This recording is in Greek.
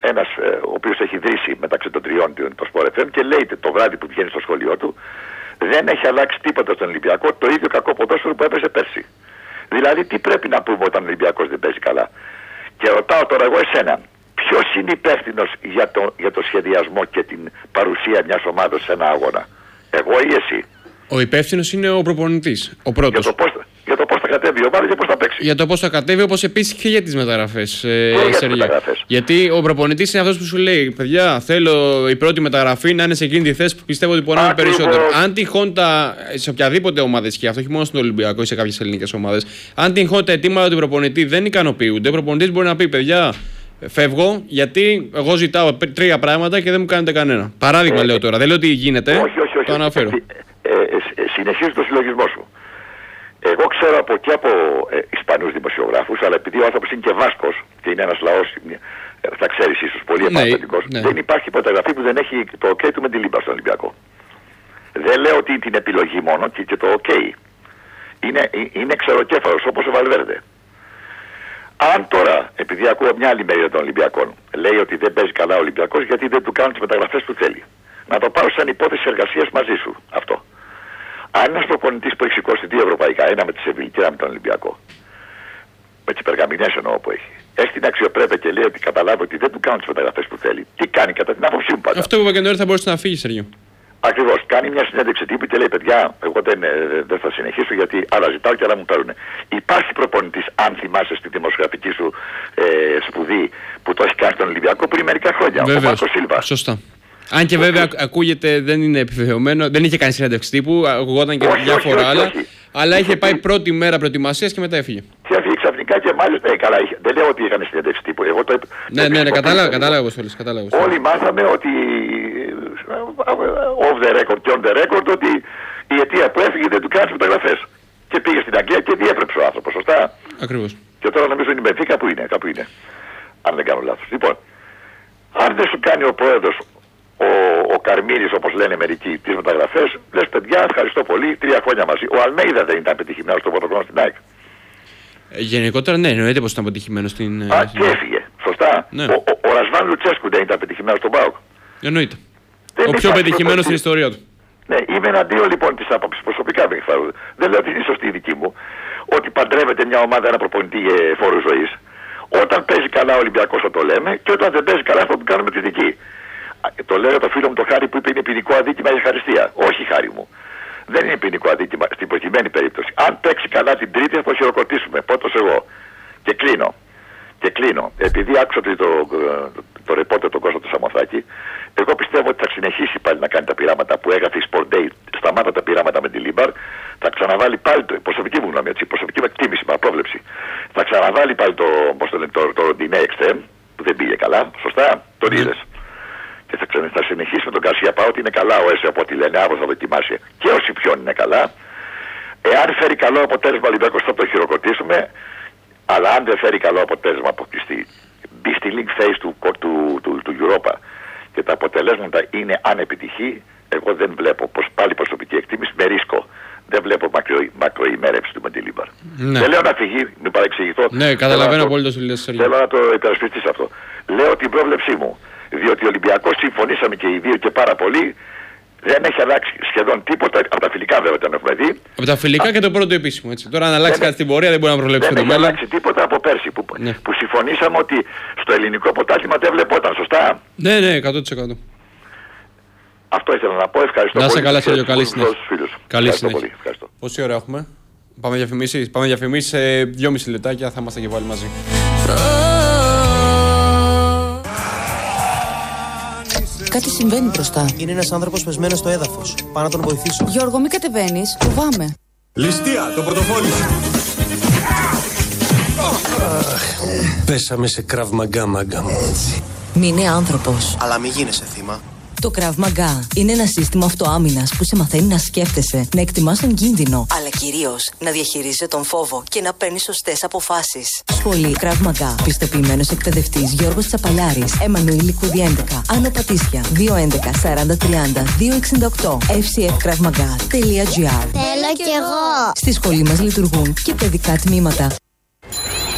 ένας ο οποίος έχει ιδρύσει μεταξύ των τριών το Sport FM και λέει το βράδυ που βγαίνει στο σχολείο του, δεν έχει αλλάξει τίποτα στον Ολυμπιακό, το ίδιο κακό ποδόσφαιρο που έπαιζε πέρσι. Δηλαδή τι πρέπει να πούμε όταν ο Ολυμπιακός δεν παίζει καλά? Και ρωτάω τώρα εγώ εσένα, ποιος είναι υπεύθυνος για το σχεδιασμό και την παρουσία μιας ομάδας σε ένα αγώνα? Εγώ ή εσύ? Ο υπεύθυνος είναι ο προπονητής, ο πρώτος. Για το πώς θα κατέβει η ομάδα και πώς θα παίξει. Για το πώς θα κατέβει, όπως επίσης και για τις μεταγραφές, Σεργέ. Γιατί ο προπονητής είναι αυτός που σου λέει: παιδιά, θέλω η πρώτη μεταγραφή να είναι σε εκείνη τη θέση που πιστεύω ότι πονάμε περισσότερο. Αν τυχόν σε οποιαδήποτε ομάδα ισχύει αυτό, όχι μόνο στον Ολυμπιακό ή σε κάποιες ελληνικές ομάδες, αν τυχόν τα αιτήματα του προπονητή δεν ικανοποιούνται, ο προπονητής μπορεί να πει: παιδιά, φεύγω γιατί εγώ ζητάω 3 πράγματα και δεν μου κάνετε κανένα. Παράδειγμα λέω τώρα, δεν λέω ότι γίνεται. Όχι. Το αναφέρω. Συνεχίζει το συλλογισμό σου. Εγώ ξέρω και από Ισπανούς δημοσιογράφους, αλλά επειδή ο άνθρωπος είναι και Βάσκος και είναι ένας λαός, θα ξέρεις ίσως, πολύ επαναστατικός, δεν υπάρχει υποταγραφή που δεν έχει το OK του με τη Λίμπα στον Ολυμπιακό. Δεν λέω ότι είναι την επιλογή μόνο και το OK. Είναι ξεροκέφαλος όπως ο Βαλβέρντε. Αν τώρα, επειδή ακούω μια άλλη μερίδα των Ολυμπιακών, λέει ότι δεν παίζει καλά ο Ολυμπιακός γιατί δεν του κάνουν τις μεταγραφές που θέλει. Να το πάρω σαν υπόθεση εργασίας μαζί σου αυτό. Αν ένας προπονητής που έχει σηκώσει 2 ευρωπαϊκά, ένα με τη Σεβίλη και ένα με τον Ολυμπιακό, με τις περγαμηνές εννοώ που έχει την αξιοπρέπεια και λέει ότι καταλάβει ότι δεν του κάνουν τις μεταγραφές που θέλει, τι κάνει κατά την άποψή μου πάντα? Αυτό που είπα και νωρίτερα, θα μπορούσε να φύγει, Σεργέ. Ακριβώς. Κάνει μια συνέντευξη τύπου και λέει: παιδιά, εγώ δεν θα συνεχίσω γιατί άλλα ζητάω και άλλα μου παίρνουν. Υπάρχει προπονητής, αν θυμάσαι στη δημοσιογραφική σου σπουδή, που το έχει κάνει στον Ολυμπιακό πριν μερικά χρόνια. Βέβαιως. Ο Μάρκο Σίλβα. Σωστά. Αν και βέβαια ακούγεται, δεν είναι επιβεβαιωμένο, δεν είχε κάνει συνέντευξη τύπου, ακουγόταν και διάφορα άλλα. Αλλά είχε πάει πρώτη μέρα προετοιμασίας και μετά έφυγε. Και έφυγε ξαφνικά και μάλιστα. Καλά, δεν λέω ότι είχαν συνέντευξη τύπου. Εγώ ναι, κατάλαβα πώς θέλεις. Όλοι μάθαμε ότι off the record και on the record ότι η αιτία που έφυγε δεν του κάνει μεταγραφές. Και πήγε στην Αγγλία και διέπρεψε ο άνθρωπος, σωστά. Ακριβώς. Και τώρα νομίζω είναι η Μπενφίκα κάπου είναι. Αν δεν κάνω λάθος. Λοιπόν, αν δεν σου κάνει ο πρόεδρος ο Καρμύρης, όπως λένε μερικοί, τις μεταγραφές, λες παιδιά, ευχαριστώ πολύ, 3 χρόνια μαζί. Ο Αλμέιδα δεν ήταν πετυχημένος στο πρώτο χρόνο στην ΑΕΚ? Γενικότερα ναι, εννοείται πως ήταν πετυχημένος στην. Και έφυγε. Σωστά. Ναι. Ο Ρασβάν Λουτσέσκου δεν ήταν πετυχημένος στον ΠΑΟΚ? Εννοείται. Ο πιο πετυχημένος στην ιστορία του. Ναι, είμαι εναντίον λοιπόν της άποψης προσωπικά. Δεν λέω ότι είναι σωστή η δική μου, ότι παντρεύεται μια ομάδα ένα προπονητή φόρου ζωής. Όταν παίζει καλά ο Ολυμπιακός θα το λέμε, και όταν δεν παίζει καλά θα το κάνουμε τη δική. Το λέω για το φίλο μου το Χάρη που είπε είναι ποινικό αδίκημα για ευχαριστία. Όχι, Χάρη μου. Δεν είναι ποινικό αδίκημα στην προκειμένη περίπτωση. Αν παίξει καλά την Τρίτη θα το χειροκροτήσουμε. Πότος εγώ. Και κλείνω. Επειδή άκουσα το ρεπόρτερ τον Κώστα του Σαμοθάκη, εγώ πιστεύω ότι θα συνεχίσει πάλι να κάνει τα πειράματα που έγραφε η Sport Day. Σταμάτα τα πειράματα με τη Λίμπαρ. Θα ξαναβάλει πάλι προσωπική μου γνώμη, προσωπική μου εκτίμηση, με απόβλεψη. Θα ξαναβάλει πάλι το Ροντινέ Εξτρέμ που δεν πήγε καλά. Σωστά, τον είδες. Και θα συνεχίσει με τον Γκαρσία Πάο ότι είναι καλά ο ΕΣΕ από ό,τι λένε, αύριο θα δοκιμάσει. Και ο Σιπιόν είναι καλά. Εάν φέρει καλό αποτέλεσμα ο Ολυμπιακός θα το χειροκροτήσουμε. Αλλά αν δεν φέρει καλό αποτέλεσμα από μπει στη link phase του Europa και τα αποτελέσματα είναι ανεπιτυχή, εγώ δεν βλέπω, πάλι προσωπική εκτίμηση, με ρίσκο. Δεν βλέπω μακροημέρευση του Μεντιλίμπαρ. Ναι. Δεν λέω να φυγεί, μην παρεξηγηθώ. Ναι, καταλαβαίνω απόλυτα σου λες. Θέλω να το υπερασπιστείς αυτό. Λέω την πρόβλεψή μου. Διότι ο Ολυμπιακός συμφωνήσαμε και οι δύο και πάρα πολύ, δεν έχει αλλάξει σχεδόν τίποτα. Από τα φιλικά βέβαια τον έχουμε δει. Από τα φιλικά και το πρώτο επίσημο. Έτσι. Τώρα αν αλλάξει κάτι στην πορεία δεν μπορεί να προβλέψει το μέλλον. Δεν έχει αλλάξει τίποτα από πέρσι που συμφωνήσαμε ότι στο ελληνικό πρωτάθλημα δεν βλεπόταν, σωστά. Ναι, 100%. Αυτό ήθελα να πω. Ευχαριστώ πολύ. Να είσαι καλά, Σέργιο. Καλή συνέχεια. Καλή συνέχεια. Πόση ώρα έχουμε? Πάμε διαφημίσεις. Σε 2,5 λεπτάκια θα είμαστε και πάλι μαζί. Κάτι συμβαίνει μπροστά. Είναι ένας άνθρωπος πεσμένος στο έδαφος. Πάω να τον βοηθήσω. Γιώργο, μην κατεβαίνεις. Φοβάμαι. Ληστεία, το πορτοφόλι σου. Πέσαμε σε Krav Maga, μάγκα μου. Μην είναι άνθρωπος. Αλλά μην γίνεσαι θύμα. Το Krav Maga είναι ένα σύστημα αυτοάμυνας που σε μαθαίνει να σκέφτεσαι, να εκτιμάς τον κίνδυνο, αλλά κυρίως να διαχειρίζεσαι τον φόβο και να παίρνεις σωστές αποφάσεις. Σχολή Krav Maga. Πιστοποιημένος εκπαιδευτής Γιώργος Τσαπαλιάρης, Εμμανουήλ Λικούδη 11, Άννα Πατήσια, 211 40 30 268, fcfkravmaga.gr. Θέλω κι εγώ. Στη σχολή μας λειτουργούν και παιδικά τμήματα.